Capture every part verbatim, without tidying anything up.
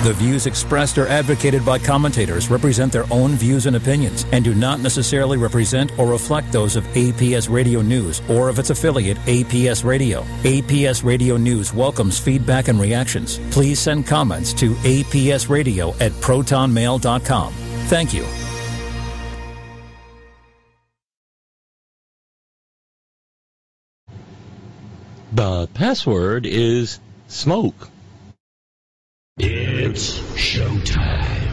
The views expressed or advocated by commentators represent their own views and opinions and do not necessarily represent or reflect those of A P S Radio News or of its affiliate A P S Radio. A P S Radio News welcomes feedback and reactions. Please send comments to A P S radio at proton mail dot com. Thank you. The password is smoke. It's showtime.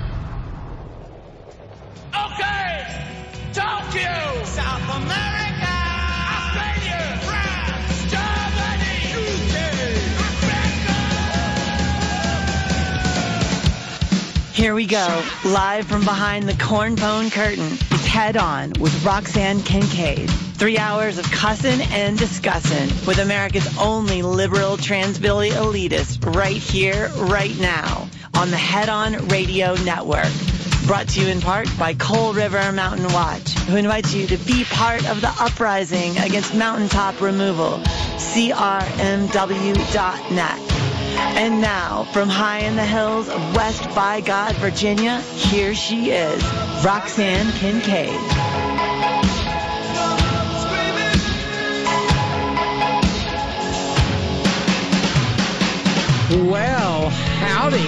Okay! Tokyo! South America! Australia! France! Germany! U K! America! Here we go, live from behind the cornpone curtain. It's Head On with Roxanne Kincaid. Three hours of cussin' and discussin' with America's only liberal trans-billy elitist right here, right now on the Head On Radio Network. Brought to you in part by Coal River Mountain Watch, who invites you to be part of the uprising against mountaintop removal. C R M W dot net. And now, from high in the hills of West by God, Virginia, here she is, Roxanne Kincaid. Well, howdy.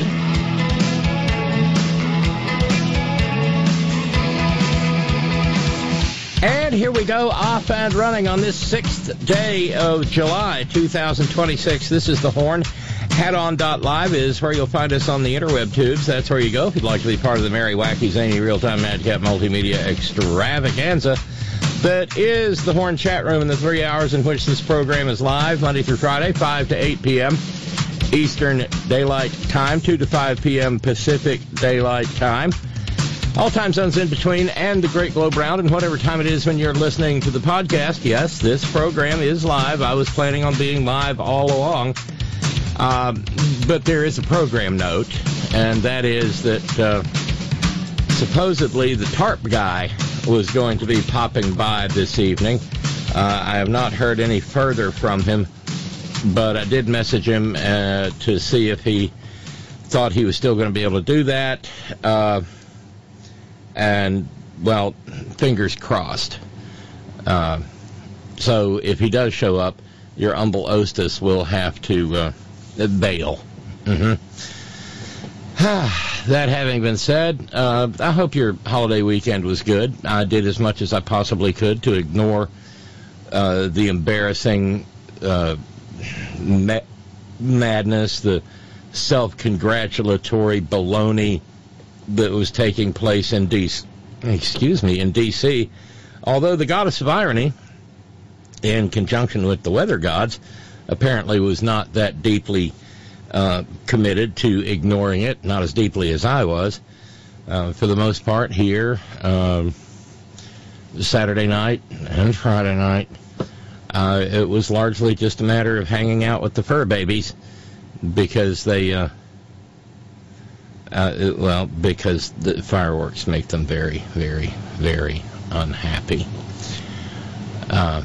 And here we go, off and running on this sixth day of July, two thousand twenty-six. This is The Horn. head on dot live is where you'll find us on the interweb tubes. That's where you go if you'd like to be part of the merry, wacky, zany, real-time, madcap multimedia extravaganza that is the Horn chat room in the three hours in which this program is live, Monday through Friday, five to eight p.m. Eastern Daylight Time, two to five p.m. Pacific Daylight Time. All time zones in between and the Great Globe Round, and whatever time it is when you're listening to the podcast. Yes, this program is live. I was planning on being live all along. Um, but there is a program note, and that is that uh, supposedly the tarp guy was going to be popping by this evening. Uh, I have not heard any further from him, but I did message him uh, to see if he thought he was still going to be able to do that. Uh, and, well, fingers crossed. Uh, so if he does show up, your humble hostess will have to uh, bail. Mm-hmm. That having been said, uh, I hope your holiday weekend was good. I did as much as I possibly could to ignore uh, the embarrassing uh, ma- madness, the self-congratulatory baloney that was taking place in D C, excuse me, in D C. Although the goddess of irony, in conjunction with the weather gods, apparently was not that deeply uh, committed to ignoring it, not as deeply as I was. Uh, for the most part here, um, Saturday night and Friday night, uh, it was largely just a matter of hanging out with the fur babies because they, uh, uh, it, well, because the fireworks make them very, very, very unhappy. Uh,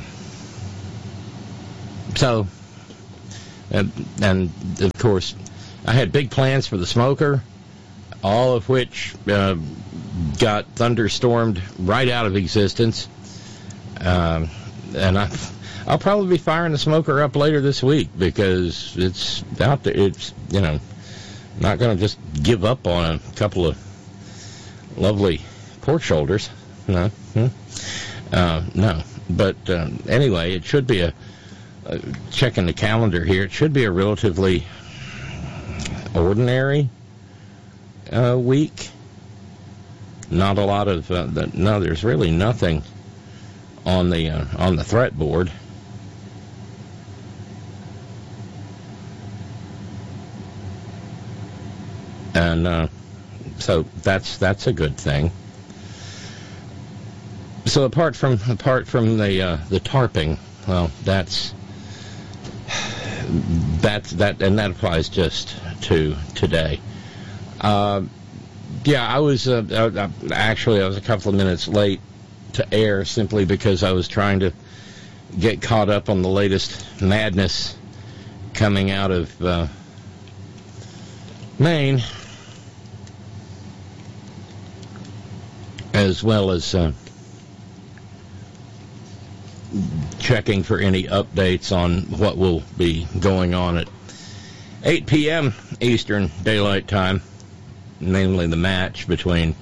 so, and, and of course, I had big plans for the smoker, all of which uh, got thunderstormed right out of existence. Um, and I, I'll probably be firing the smoker up later this week because it's out there. It's, you know, not going to just give up on a couple of lovely pork shoulders. No, hmm? uh, no. But uh, anyway, it should be a, a checking the calendar here. It should be a relatively ordinary uh, week. Not a lot of uh, the, no. There's really nothing on the uh, on the threat board. And uh, so that's that's a good thing. So apart from apart from the uh, the tarping, well, that's that's that, and that applies just to today. Uh, yeah, I was uh, uh, actually I was a couple of minutes late to air simply because I was trying to get caught up on the latest madness coming out of. Uh, Maine, as well as uh, checking for any updates on what will be going on at eight p.m. Eastern Daylight Time, namely the match between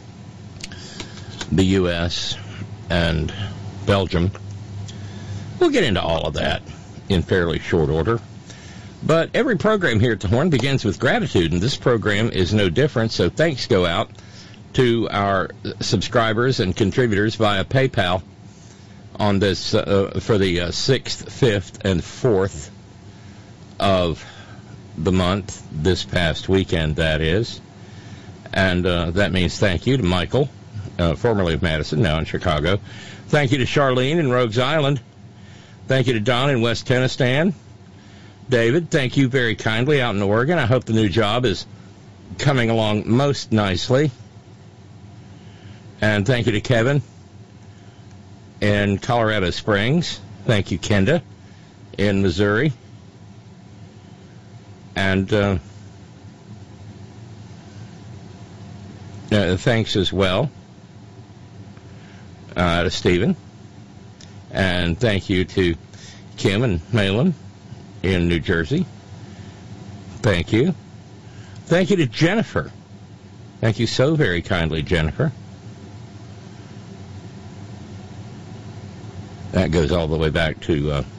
the U S and Belgium. We'll get into all of that in fairly short order. But every program here at the Horn begins with gratitude, and this program is no different, so thanks go out to our subscribers and contributors via PayPal on this uh, for the uh, sixth, fifth, and fourth of the month, this past weekend, that is. And uh, that means thank you to Michael, uh, formerly of Madison, now in Chicago. Thank you to Charlene in Rogues Island. Thank you to Don in West Tennistan. David, thank you very kindly out in Oregon. I hope the new job is coming along most nicely. And thank you to Kevin in Colorado Springs. Thank you, Kenda, in Missouri. And uh, uh, thanks as well uh, to Stephen. And thank you to Kim and Malin in New Jersey. Thank you. Thank you to Jennifer. Thank you so very kindly, Jennifer. That goes all the way back to uh,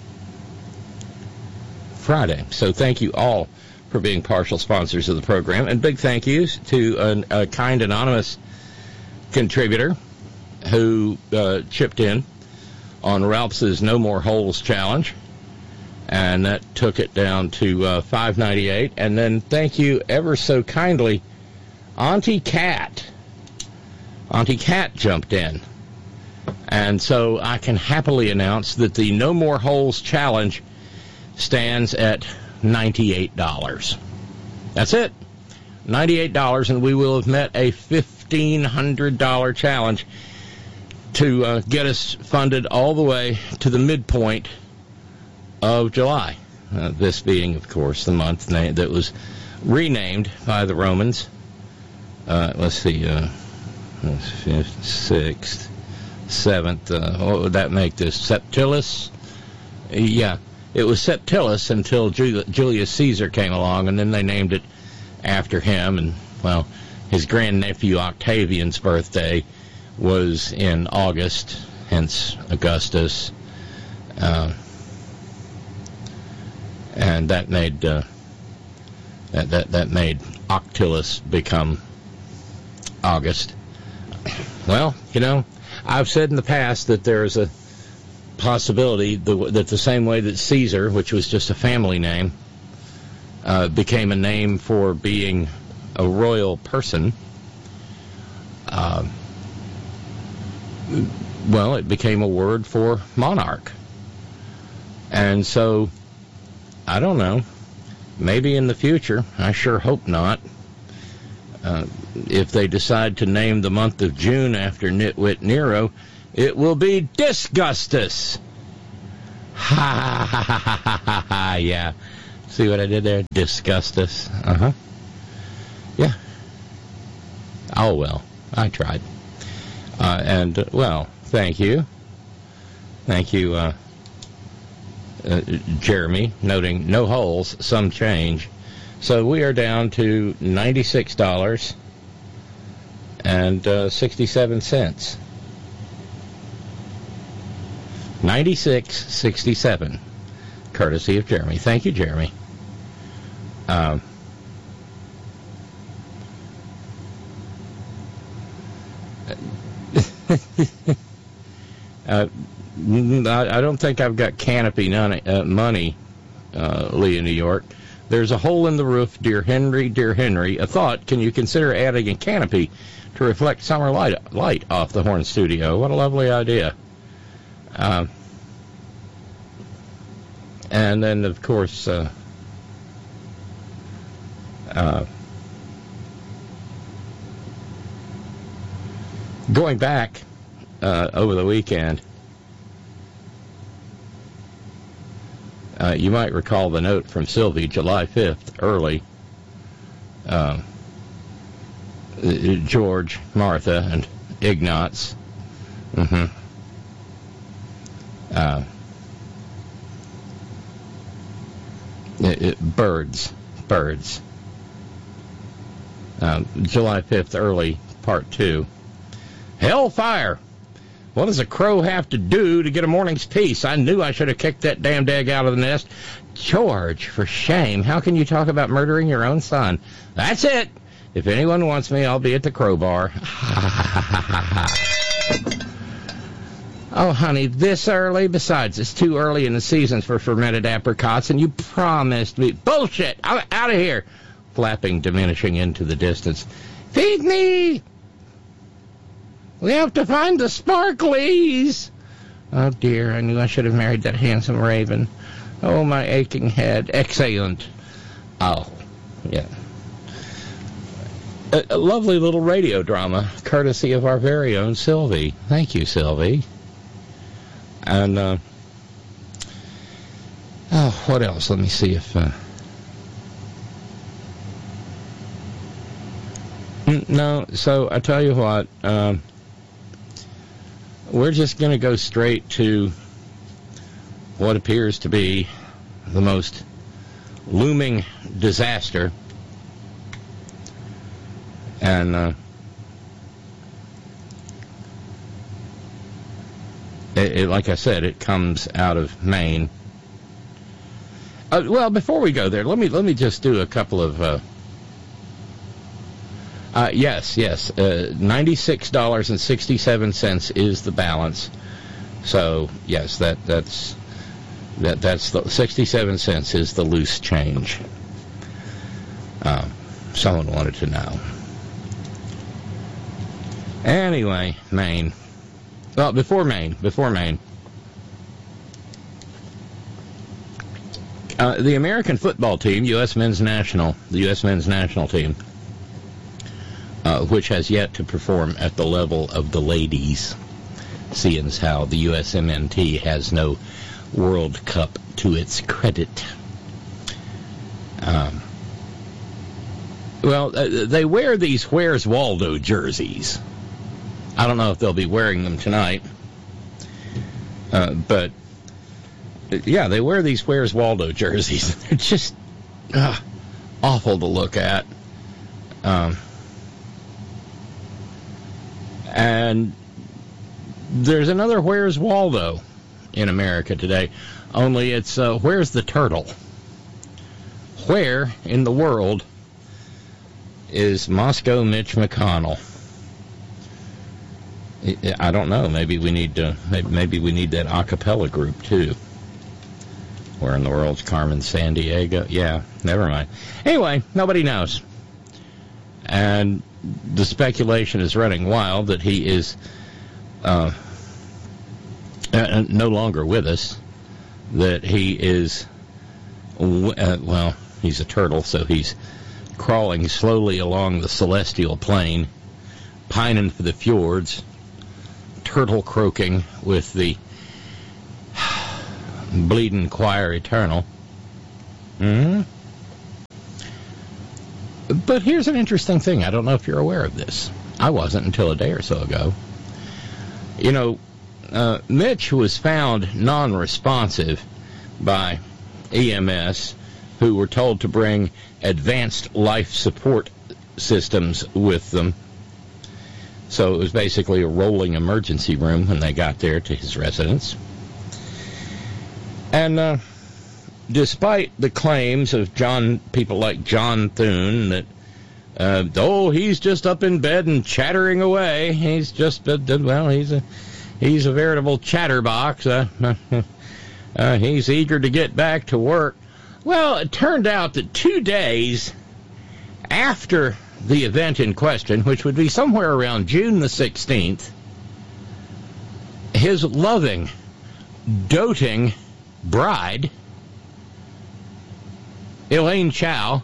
Friday. So thank you all for being partial sponsors of the program. And big thank yous to an, a kind anonymous contributor who uh, chipped in on Ralph's No More Holes Challenge. And that took it down to uh, five ninety-eight. And then thank you ever so kindly, Auntie Cat. Auntie Cat jumped in. And so I can happily announce that the No More Holes Challenge stands at ninety-eight dollars. That's it. ninety-eight dollars, and we will have met a fifteen hundred dollars challenge to uh, get us funded all the way to the midpoint of July. Uh, this being, of course, the month na- that was renamed by the Romans. Uh, let's see, uh, fifth, sixth, seventh. Uh, what would that make this? Septimus? Yeah, it was Septimus until Jul- Julius Caesar came along, and then they named it after him. And, well, his grandnephew Octavian's birthday was in August, hence Augustus. Uh, and that made uh, that, that that made Octilus become August. Well, you know, I've said in the past that there is a possibility that the same way that Caesar, which was just a family name, uh, became a name for being a royal person, uh, well, it became a word for monarch. And so, I don't know, maybe in the future, I sure hope not, uh, if they decide to name the month of June after Nitwit Nero, it will be Disgustus. Ha ha ha ha ha ha ha, yeah. See what I did there? Disgustus. Uh-huh. Yeah. Oh, well, I tried. Uh, and, uh, well, thank you. Thank you, uh, uh, Jeremy, noting no holes, some change. So we are down to ninety-six dollars and uh, sixty-seven cents. ninety-six sixty-seven, courtesy of Jeremy. Thank you, Jeremy. Um, uh, I don't think I've got canopy none, uh, money, uh, Lee in New York. There's a hole in the roof, dear Henry, dear Henry. A thought, can you consider adding a canopy to reflect summer light, light off the Horn Studio? What a lovely idea. Um, and then, of course, uh, uh, going back uh, over the weekend, uh, you might recall the note from Sylvie, July fifth, early, uh, George, Martha, and Ignatz. Mm-hmm. Uh, it, it, birds, birds. Uh, July fifth, early, part two. Hellfire! What does a crow have to do to get a morning's peace? I knew I should have kicked that damned egg out of the nest. George, for shame. How can you talk about murdering your own son? That's it. If anyone wants me, I'll be at the crowbar. Oh, honey, this early? Besides, it's too early in the season for fermented apricots, and you promised me. Bullshit! I'm out of here! Flapping, diminishing into the distance. Feed me! We have to find the sparklies! Oh, dear, I knew I should have married that handsome raven. Oh, my aching head. Excellent. Oh, yeah. A, a lovely little radio drama, courtesy of our very own Sylvie. Thank you, Sylvie. And, uh, oh, what else? Let me see if, uh, no, so I tell you what, um, we're just going to go straight to what appears to be the most looming disaster. And uh, it, it, like I said, it comes out of Maine. Uh, well, before we go there, let me let me just do a couple of. Uh, uh, yes, yes, uh, ninety-six dollars and sixty-seven cents is the balance. So yes, that that's that that's the sixty-seven cents is the loose change. Uh, someone wanted to know. Anyway, Maine. Well, before Maine, before Maine. Uh, the American football team, U S men's national, the U S men's national team, uh, which has yet to perform at the level of the ladies, seeing as how the U S M N T has no World Cup to its credit. Um, well, uh, they wear these Where's Waldo jerseys. I don't know if they'll be wearing them tonight, uh, but yeah, they wear these Where's Waldo jerseys. They're just uh, awful to look at. Um, and there's another Where's Waldo in America today, only it's uh, Where's the Turtle? Where in the world is Moscow Mitch McConnell? I don't know. Maybe we need to. Maybe, maybe we need that a cappella group too. Where in the world's Carmen Sandiego? Yeah, never mind. Anyway, nobody knows, and the speculation is running wild that he is uh, uh, no longer with us. That he is uh, well, he's a turtle, so he's crawling slowly along the celestial plane, pining for the fjords. Turtle croaking with the bleeding choir eternal. Mm-hmm. But here's an interesting thing. I don't know if you're aware of this. I wasn't until a day or so ago. You know, uh, Mitch was found non-responsive by E M S, who were told to bring advanced life support systems with them. So it was basically a rolling emergency room when they got there to his residence. And uh, despite the claims of John, people like John Thune, that, uh, oh, he's just up in bed and chattering away. He's just, uh, well, he's a, he's a veritable chatterbox. Uh, uh, he's eager to get back to work. Well, it turned out that two days after the event in question, which would be somewhere around June the sixteenth, his loving, doting bride, Elaine Chao,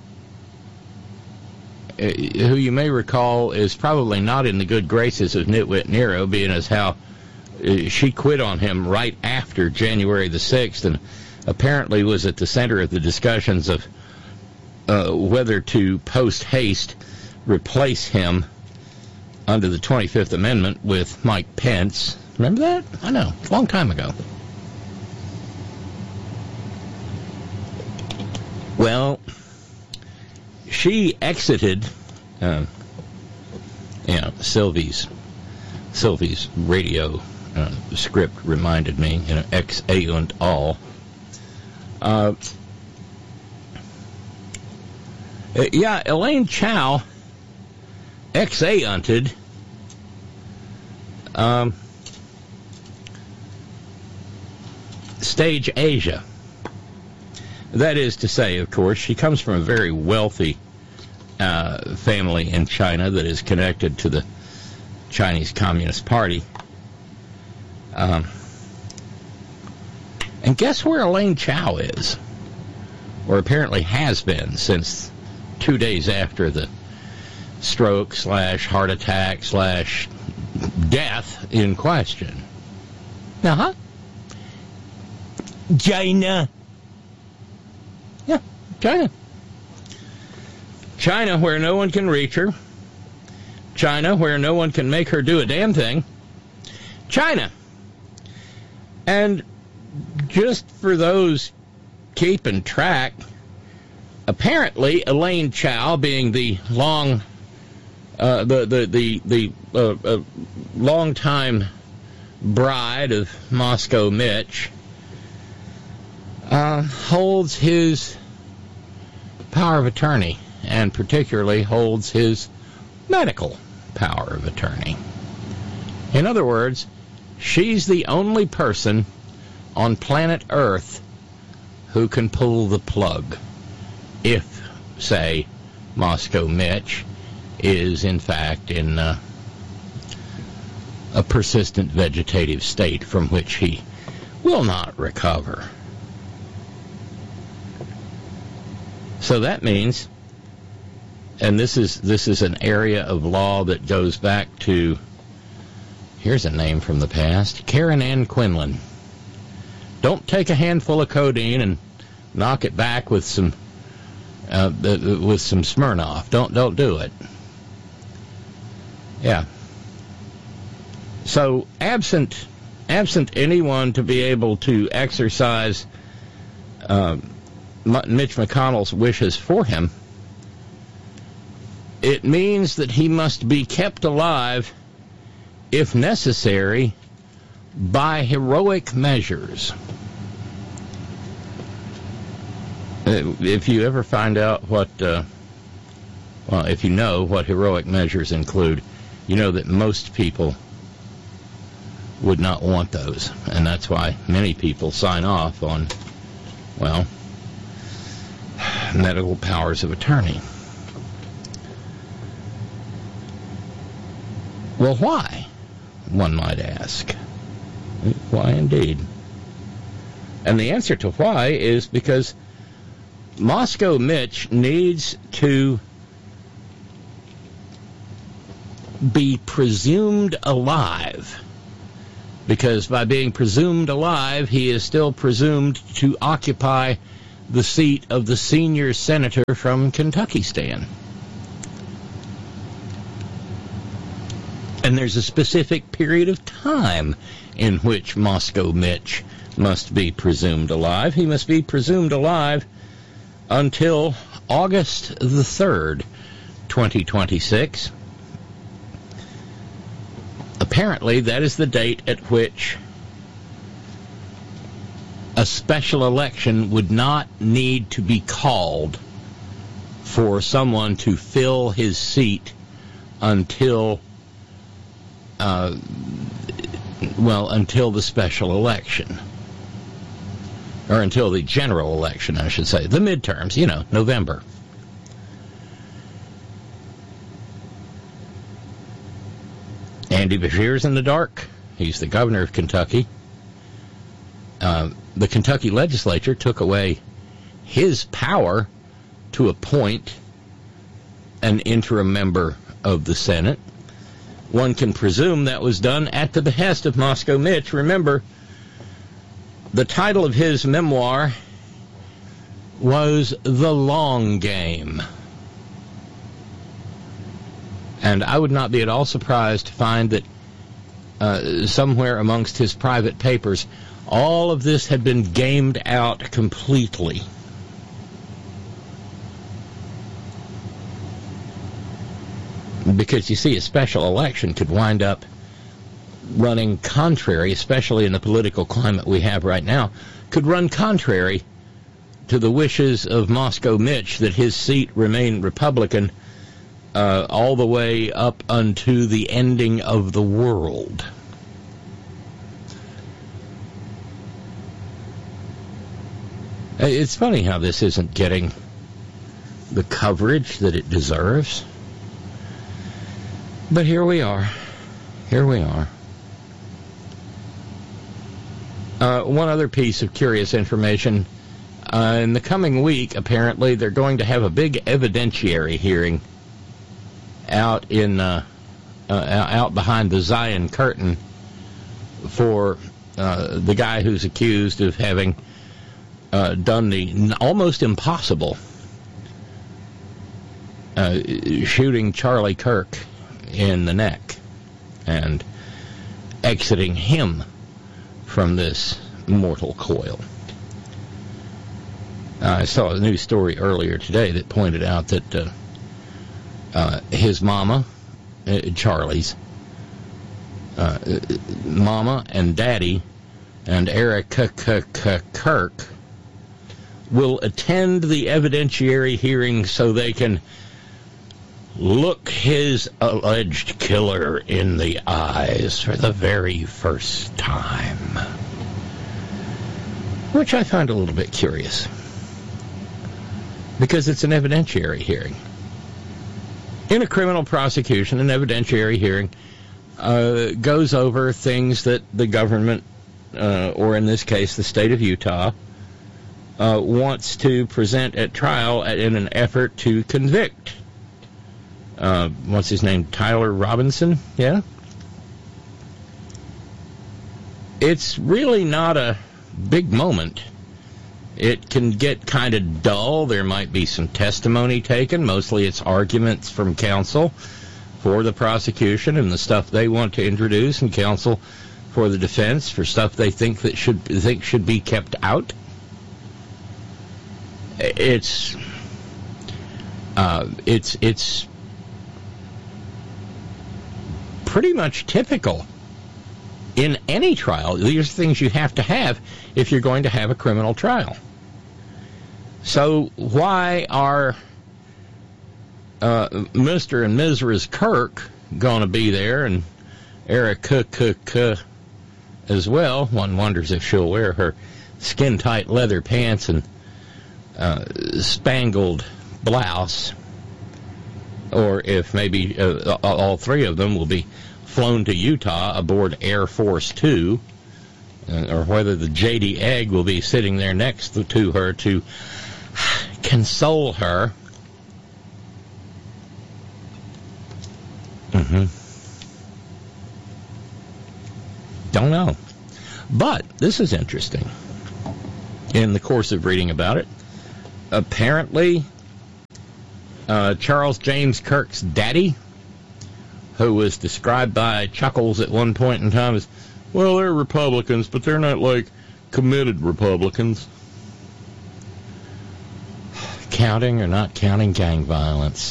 who you may recall is probably not in the good graces of Nitwit Nero, being as how she quit on him right after January the sixth, and apparently was at the center of the discussions of uh, whether to post haste replace him under the twenty-fifth Amendment with Mike Pence. Remember that? I know. A long time ago. Well, she exited, uh, you know, Sylvie's, Sylvie's radio uh, script reminded me, you know, ex-aunt all. Uh, yeah, Elaine Chao ex-aunted um, Stage Asia. That is to say, of course, she comes from a very wealthy uh, family in China that is connected to the Chinese Communist Party. Um, and guess where Elaine Chao is? Or apparently has been since two days after the stroke slash heart attack slash death in question. Uh-huh. China. Yeah, China. China, where no one can reach her. China, where no one can make her do a damn thing. China. And just for those keeping track, apparently Elaine Chao, being the long, uh, the the the the uh, uh, long-time bride of Moscow Mitch, uh, holds his power of attorney, and particularly holds his medical power of attorney. In other words, she's the only person on planet Earth who can pull the plug if, say, Moscow Mitch is, in fact, in uh, a persistent vegetative state from which he will not recover. So that means, and this is this is an area of law that goes back to, here's a name from the past, Karen Ann Quinlan. Don't take a handful of codeine and knock it back with some uh, with some Smirnoff. Don't don't do it. Yeah. So absent absent anyone to be able to exercise uh, Mitch McConnell's wishes for him, it means that he must be kept alive, if necessary, by heroic measures. If you ever find out what, uh, well, if you know what heroic measures include, you know that most people would not want those. And that's why many people sign off on, well, medical powers of attorney. Well, why, one might ask? Why indeed? And the answer to why is because Moscow Mitch needs to be presumed alive, because by being presumed alive, he is still presumed to occupy the seat of the senior senator from Kentucky-stan. And there's a specific period of time in which Moscow Mitch must be presumed alive. He must be presumed alive until August the third, twenty twenty-six. Apparently, that is the date at which a special election would not need to be called for someone to fill his seat until, uh, well, until the special election. Or until the general election, I should say. The midterms, you know, November. Andy Beshear's in the dark. He's the governor of Kentucky. Uh, the Kentucky legislature took away his power to appoint an interim member of the Senate. One can presume that was done at the behest of Moscow Mitch. Remember, the title of his memoir was the long game. And I would not be at all surprised to find that uh, somewhere amongst his private papers, all of this had been gamed out completely. Because, you see, a special election could wind up running contrary, especially in the political climate we have right now, could run contrary to the wishes of Moscow Mitch that his seat remain Republican uh, all the way up unto the ending of the world. It's funny how this isn't getting the coverage that it deserves. But here we are. Here we are. Uh, one other piece of curious information. Uh, in the coming week, apparently, they're going to have a big evidentiary hearing out in uh, uh, out behind the Zion curtain for uh, the guy who's accused of having uh, done the almost impossible uh, shooting Charlie Kirk in the neck and exiting him from this mortal coil. Uh, I saw a news story earlier today that pointed out that uh, uh, his mama, uh, Charlie's uh, mama and daddy, and Eric Kirk will attend the evidentiary hearing so they can look his alleged killer in the eyes for the very first time. Which I find a little bit curious. Because it's an evidentiary hearing. In a criminal prosecution, an evidentiary hearing uh, goes over things that the government, uh, or in this case the state of Utah, uh, wants to present at trial in an effort to convict. Uh, what's his name? Tyler Robinson? Yeah? It's really not a big moment. It can get kind of dull. There might be some testimony taken. Mostly it's arguments from counsel for the prosecution and the stuff they want to introduce, and counsel for the defense for stuff they think that should think should be kept out. It's uh, it's it's pretty much typical in any trial. These are things you have to have if you're going to have a criminal trial. So why are uh, Mister and Missus Kirk going to be there, and Eric Cook as well? One wonders if she'll wear her skin-tight leather pants and uh, spangled blouse, or if maybe uh, all three of them will be flown to Utah aboard Air Force Two, uh, or whether the J D Egg will be sitting there next to her to console her. Mm-hmm. Don't know. But this is interesting. In the course of reading about it, apparently uh, Charles James Kirk's daddy, who was described by Chuckles at one point in time as, well, they're Republicans, but they're not, like, committed Republicans. Counting or not counting gang violence.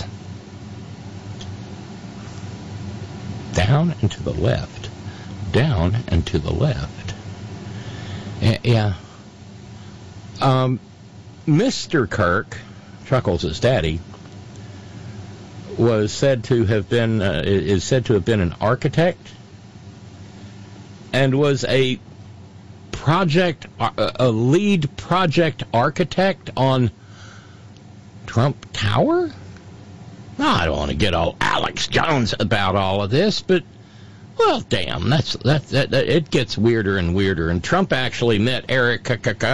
Down and to the left. Down and to the left. Yeah. Um, Mister Kirk, Chuckles' daddy, was said to have been, uh, is said to have been an architect, and was a project, a lead project architect on Trump Tower? No, I don't want to get all Alex Jones about all of this, but, well, damn, that's that, that, that it gets weirder and weirder. And Trump actually met Eric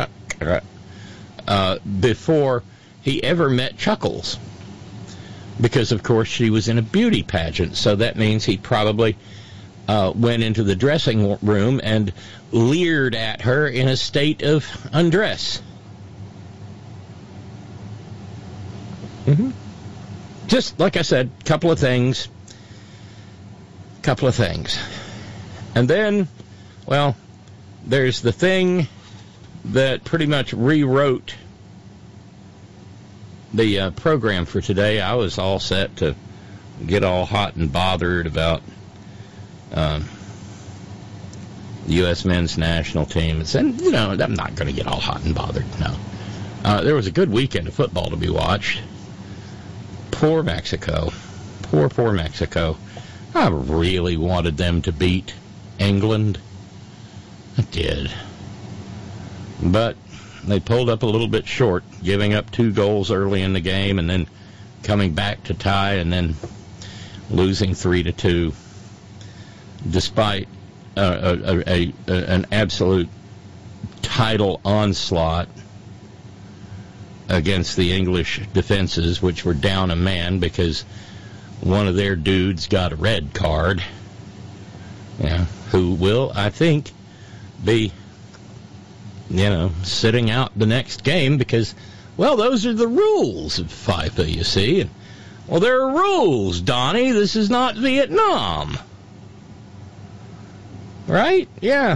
uh, before he ever met Chuckles, because, of course, she was in a beauty pageant, so that means he probably uh, went into the dressing room and leered at her in a state of undress. Mm-hmm. Just, like I said, a couple of things. couple of things. And then, well, there's the thing that pretty much rewrote the uh, program for today. I was all set to get all hot and bothered about um, the U S men's national team. And, you know, I'm not going to get all hot and bothered, no. Uh, there was a good weekend of football to be watched. Poor Mexico. Poor, poor Mexico. I really wanted them to beat England. I did. But they pulled up a little bit short, giving up two goals early in the game and then coming back to tie and then losing three to two, despite uh, a, a, a, an absolute title onslaught against the English defenses, which were down a man because one of their dudes got a red card, yeah, who will, I think, be, you know, sitting out the next game because, well, those are the rules of FIFA, you see. Well, there are rules, Donnie. This is not Vietnam. Right? Yeah.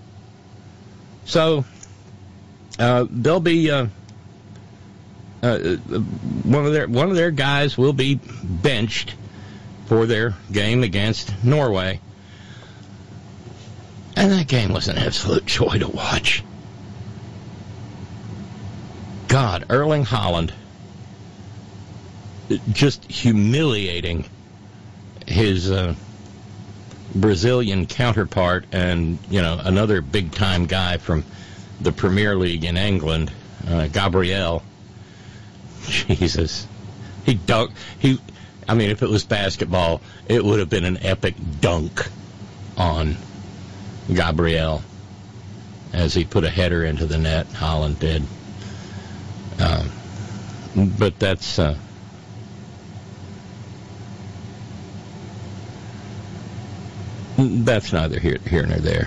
So, uh, they'll be... Uh, Uh, one of their one of their guys will be benched for their game against Norway, and that game was an absolute joy to watch. God, Erling Haaland just humiliating his uh, Brazilian counterpart, and you know another big time guy from the Premier League in England, uh, Gabriel. Jesus. He dunked. He, I mean, if it was basketball, it would have been an epic dunk on Gabriel as he put a header into the net. Haaland did. Um, but that's... Uh, that's neither here, here nor there.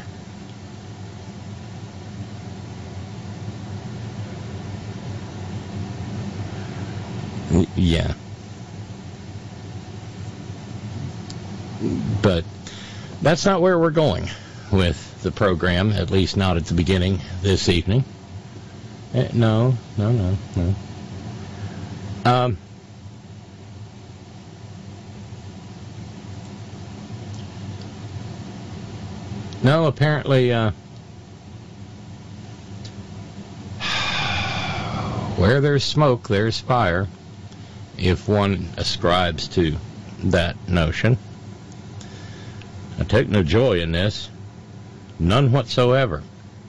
Yeah. But that's not where we're going with the program, at least not at the beginning this evening. Uh, no, no, no, no. Um, no, apparently, uh, where there's smoke, there's fire. If one ascribes to that notion. I take no joy in this. None whatsoever.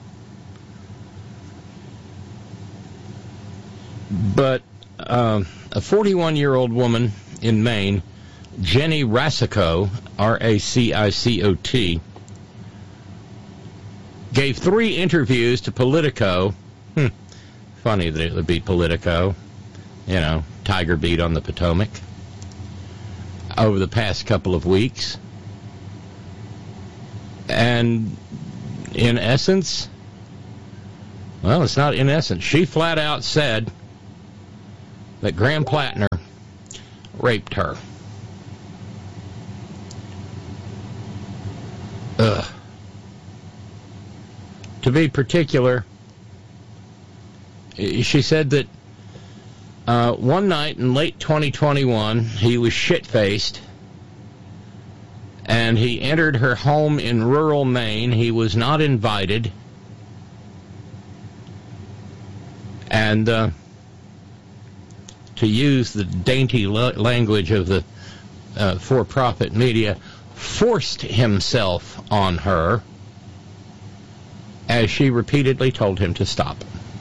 But um, a forty-one-year-old woman in Maine, Jenny Racicot, R A C I C O T, gave three interviews to Politico. Hmm. Funny that it would be Politico. You know, Tiger Beat on the Potomac, over the past couple of weeks. And in essence, well, it's not in essence. She flat out said that Graham Plattner raped her. Ugh. To be particular, she said that Uh, one night in late twenty twenty-one, he was shit-faced, and he entered her home in rural Maine. He was not invited, and uh, to use the dainty la- language of the uh, for-profit media, forced himself on her, as she repeatedly told him to stop.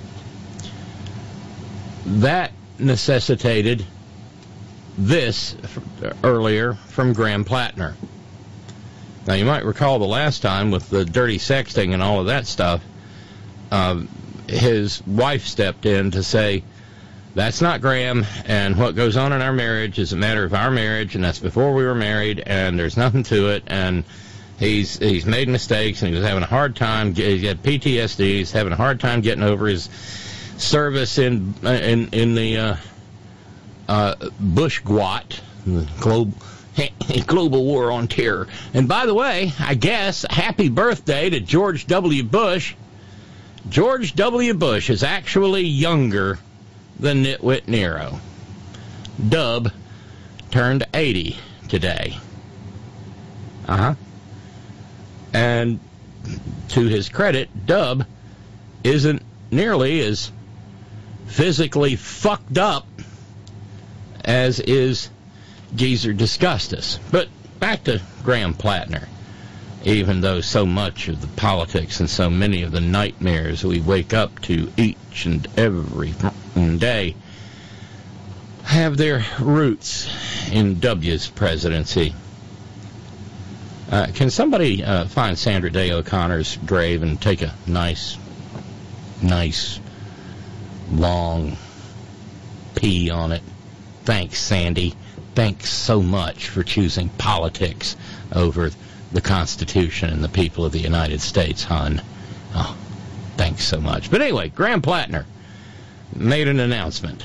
That necessitated this earlier from Graham Plattner. Now, you might recall the last time with the dirty sexting and all of that stuff, uh, his wife stepped in to say, that's not Graham, and what goes on in our marriage is a matter of our marriage, and that's before we were married, and there's nothing to it, and he's he's made mistakes, and he was having a hard time, he had P T S D, he's having a hard time getting over his service in in in the uh, uh, Bush-Gwat, the global, global war on terror. And by the way, I guess, happy birthday to George W. Bush. George W. Bush is actually younger than Nitwit Nero. Dub turned eighty today. Uh-huh. And to his credit, Dub isn't nearly as physically fucked up as is Geezer Disgustus. But back to Graham Plattner. Even though so much of the politics and so many of the nightmares we wake up to each and every day have their roots in W's presidency. Uh, can somebody uh, find Sandra Day O'Connor's grave and take a nice, nice, long pee on it? Thanks, Sandy. Thanks so much for choosing politics over the Constitution and the people of the United States, hon. Oh, thanks so much. But anyway, Graham Plattner made an announcement.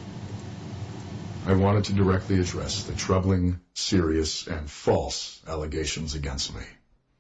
I wanted to directly address the troubling, serious, and false allegations against me.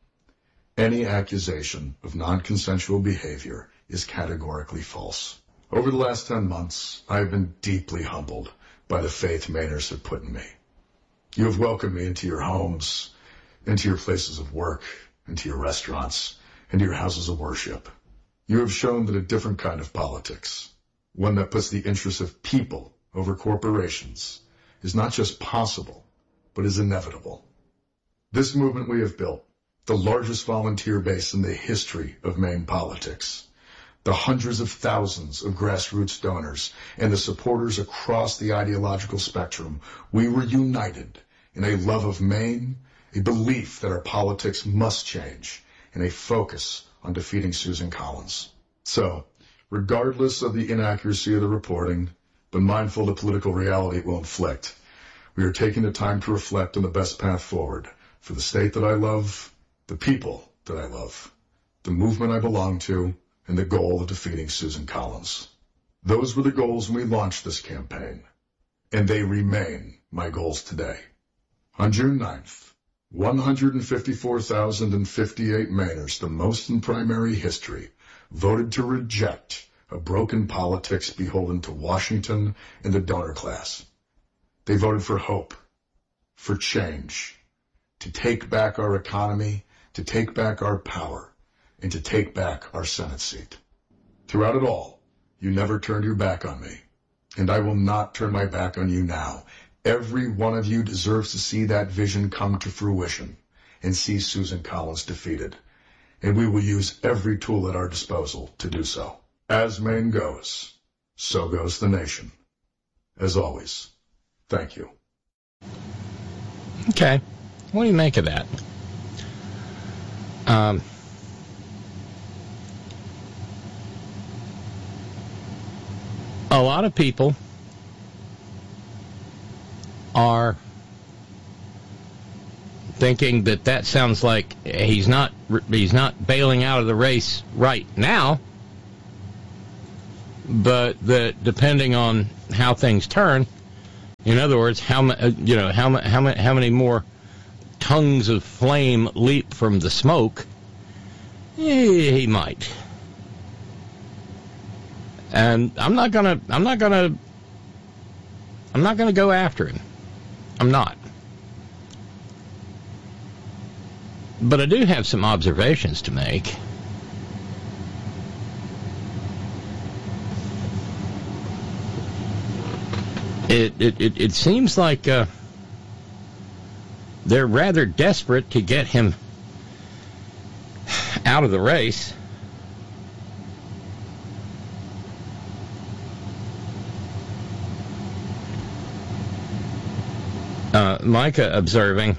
Any accusation of non-consensual behavior is categorically false. Over the last ten months, I have been deeply humbled by the faith Mainers have put in me. You have welcomed me into your homes, into your places of work, into your restaurants, into your houses of worship. You have shown that a different kind of politics, one that puts the interests of people over corporations, is not just possible, but is inevitable. This movement we have built, the largest volunteer base in the history of Maine politics, the hundreds of thousands of grassroots donors, and the supporters across the ideological spectrum, we were united in a love of Maine, a belief that our politics must change, and a focus on defeating Susan Collins. So, regardless of the inaccuracy of the reporting, but mindful of the political reality it will inflict, we are taking the time to reflect on the best path forward for the state that I love, the people that I love, the movement I belong to, and the goal of defeating Susan Collins. Those were the goals when we launched this campaign, and they remain my goals today. On June ninth, one hundred fifty-four thousand fifty-eight Mainers, the most in primary history, voted to reject a broken politics beholden to Washington and the donor class. They voted for hope, for change, to take back our economy, to take back our power, and to take back our Senate seat. Throughout it all, you never turned your back on me, and I will not turn my back on you now. Every one of you deserves to see that vision come to fruition and see Susan Collins defeated, and we will use every tool at our disposal to do so. As Maine goes, so goes the nation. As always, thank you. Okay. What do you make of that? Um, a lot of people are thinking that that sounds like he's not he's not bailing out of the race right now, but that depending on how things turn, in other words, how you know how how how many more tongues of flame leap from the smoke, he might. And I'm not gonna I'm not gonna I'm not gonna go after him. I'm not. But I do have some observations to make. It it, it, it seems like uh, they're rather desperate to get him out of the race. Uh, Micah observing,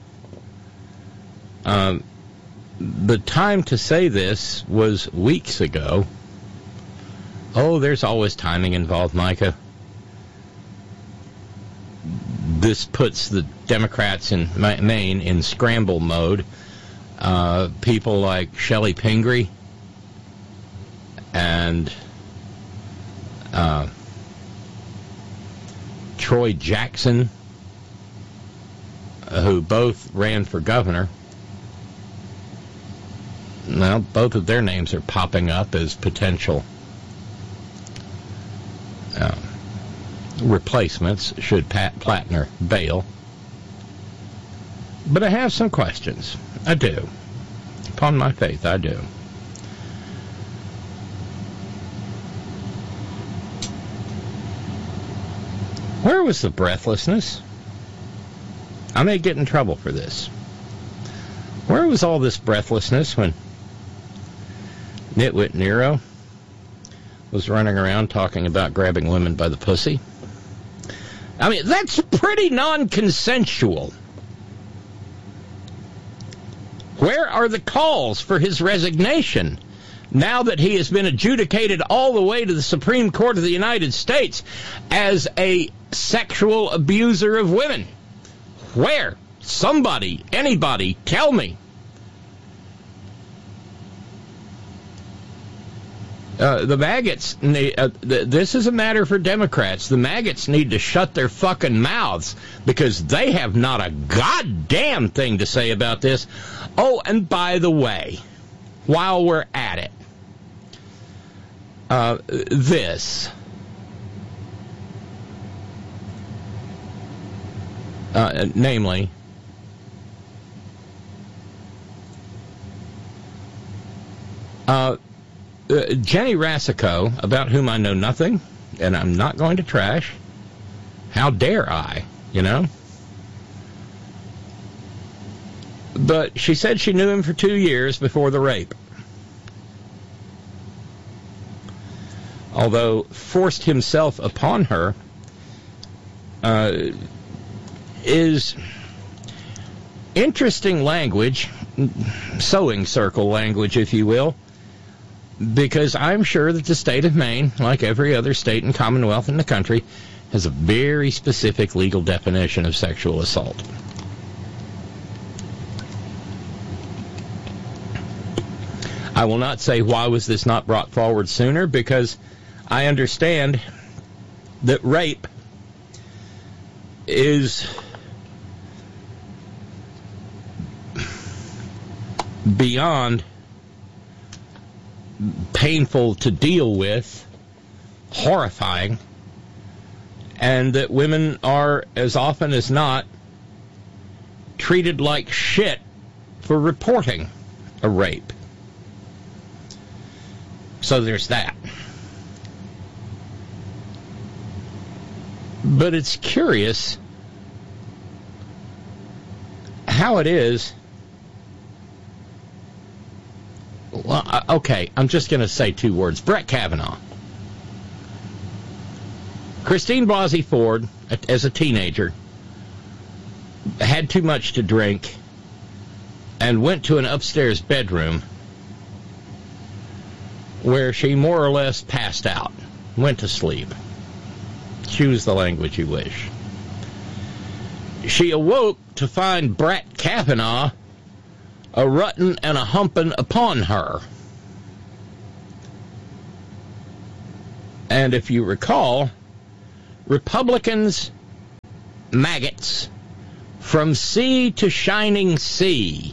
um, the time to say this was weeks ago. Oh, there's always timing involved, Micah. This puts the Democrats in Maine in scramble mode. Uh, people like Shelley Pingree and uh, Troy Jackson, uh, who both ran for governor. Well, both of their names are popping up as potential uh, replacements should Pat Plattner bail. But I have some questions. I do. Upon my faith, I do. Where was the breathlessness? I may get in trouble for this. Where was all this breathlessness when Nitwit Nero was running around talking about grabbing women by the pussy? I mean, that's pretty non-consensual. Where are the calls for his resignation now that he has been adjudicated all the way to the Supreme Court of the United States as a sexual abuser of women? Where? Somebody, anybody, tell me. Uh, the maggots, need, uh, th- this is a matter for Democrats. The maggots need to shut their fucking mouths because they have not a goddamn thing to say about this. Oh, and by the way, while we're at it, uh, this, uh, namely, uh, Uh, Jenny Rasico, about whom I know nothing, and I'm not going to trash. How dare I, you know? But she said she knew him for two years before the rape. Although forced himself upon her uh, is interesting language, sewing circle language, if you will. Because I'm sure that the state of Maine, like every other state and commonwealth in the country, has a very specific legal definition of sexual assault. I will not say why was this not brought forward sooner, because I understand that rape is beyond painful to deal with, horrifying, and that women are, as often as not, treated like shit for reporting a rape. So there's that. But it's curious how it is. Well, okay, I'm just going to say two words. Brett Kavanaugh. Christine Blasey Ford, as a teenager, had too much to drink and went to an upstairs bedroom where she more or less passed out, went to sleep. Choose the language you wish. She awoke to find Brett Kavanaugh a ruttin' and a humpin' upon her. And if you recall, Republicans, maggots, from sea to shining sea,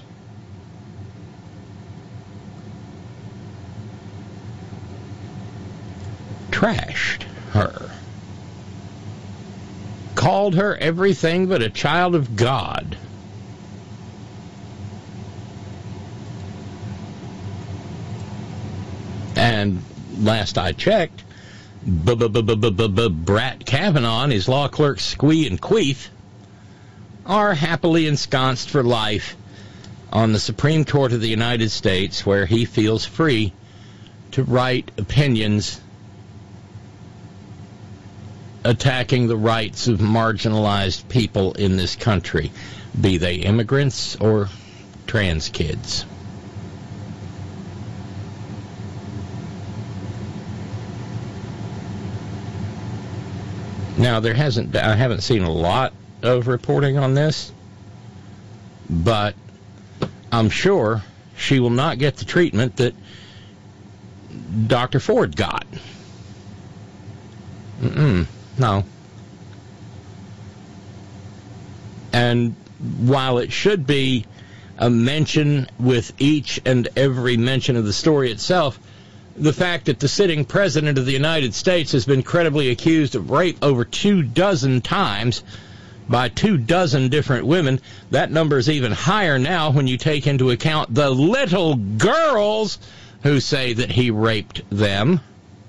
trashed her, called her everything but a child of God. And last I checked, Brett Kavanaugh and his law clerk Squee and Queef are happily ensconced for life on the Supreme Court of the United States, where he feels free to write opinions attacking the rights of marginalized people in this country, be they immigrants or trans kids. Now, there hasn't been, I haven't seen a lot of reporting on this, but I'm sure she will not get the treatment that Doctor Ford got. Mm-mm, no. And while it should be a mention with each and every mention of the story itself, the fact that the sitting president of the United States has been credibly accused of rape over two dozen times by two dozen different women, that number is even higher now when you take into account the little girls who say that he raped them.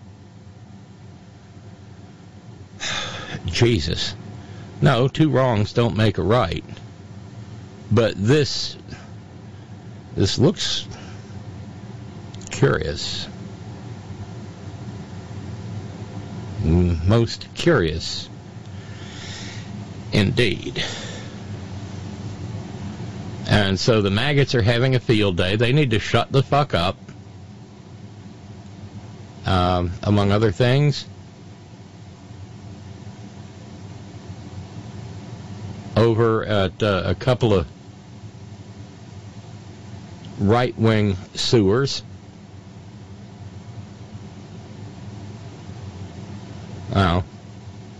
Jesus. No, two wrongs don't make a right. But this, this looks curious. Most curious indeed. And so the maggots are having a field day. They need to shut the fuck up. Um, among other things, over at uh, a couple of right-wing sewers. Oh.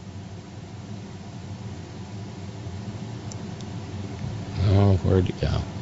Oh, where'd you go?